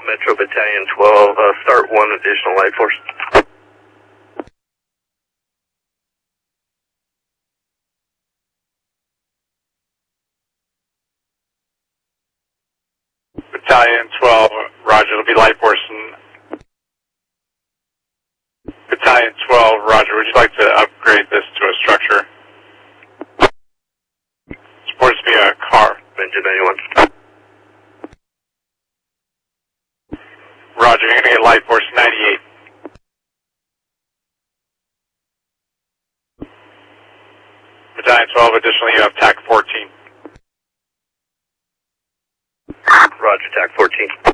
Metro Battalion 12, start one additional light force. Battalion 12, roger, it'll be light force. Battalion 12, roger, would you like to upgrade this to a structure? Supposed to be a car. Engine 91. Roger, you're going to get light force 98. Battalion 12, additionally you have TAC 14. Roger, TAC 14.